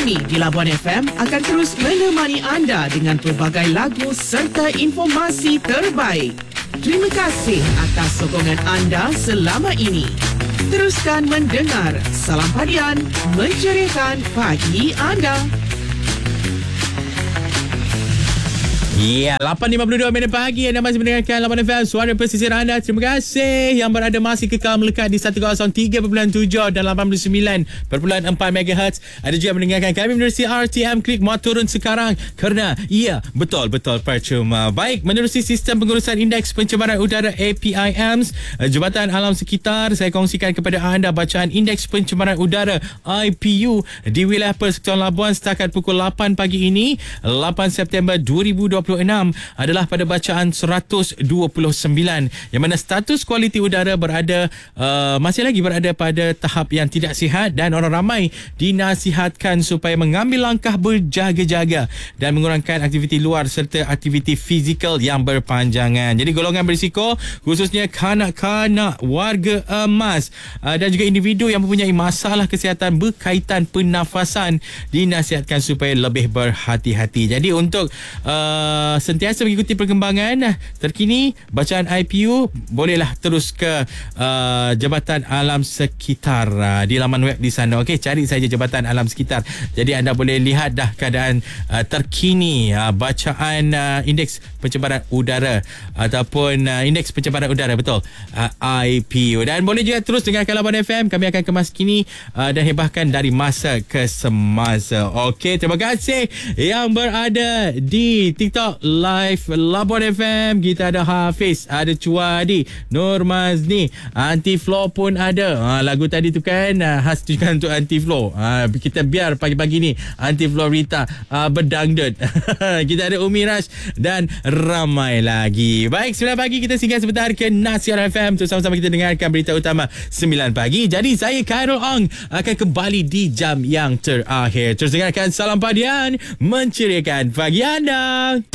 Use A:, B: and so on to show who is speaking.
A: Kami di Labuan FM akan terus menemani anda dengan pelbagai lagu serta informasi terbaik. Terima kasih atas sokongan anda selama ini. Teruskan mendengar Salam Padian, menceriakan pagi anda.
B: Ya, 8.52 minit pagi anda masih mendengarkan Labuan FM, suara pesisir anda. Terima kasih yang berada masih kekal melekat di 103.7 dan 89.4 MHz. Ada juga mendengarkan kami menerusi RTM. Klik muat turun sekarang kerana ia betul-betul percuma. Baik, menerusi sistem pengurusan indeks pencemaran udara APIMS Jabatan Alam Sekitar, saya kongsikan kepada anda bacaan indeks pencemaran udara IPU di wilayah Persekutuan Labuan setakat pukul 8 pagi ini 8 September 2026 adalah pada bacaan 129, yang mana status kualiti udara berada masih lagi berada pada tahap yang tidak sihat, dan orang ramai dinasihatkan supaya mengambil langkah berjaga-jaga dan mengurangkan aktiviti luar serta aktiviti fizikal yang berpanjangan. Jadi golongan berisiko khususnya kanak-kanak, warga emas dan juga individu yang mempunyai masalah kesihatan berkaitan pernafasan dinasihatkan supaya lebih berhati-hati. Jadi untuk sentiasa mengikuti perkembangan terkini bacaan IPU, bolehlah terus ke Jabatan Alam Sekitar di laman web di sana. Okey, cari saja Jabatan Alam Sekitar. Jadi anda boleh lihat dah keadaan terkini bacaan indeks pencemaran udara ataupun indeks pencemaran udara, betul, IPU. Dan boleh juga terus dengarkan Labuan FM. Kami akan kemas kini dan hebahkan dari masa ke semasa. Okey, terima kasih yang berada di TikTok Live Labuan FM. Kita ada Hafiz, ada Cuadi, Nur Mazni, Anti Flow pun ada. Lagu tadi tu kan khas juga untuk Anti Flow. Kita biar pagi-pagi ni Anti Flow Rita berdangdut. Kita ada Umi Rash dan ramai lagi. Baik, 9 pagi kita singgah sebentar ke Nasihat FM untuk sama-sama kita dengarkan berita utama 9 pagi. Jadi saya Khairul Ong akan kembali di jam yang terakhir. Terus dengarkan Salam Padian, menceriakan pagi anda.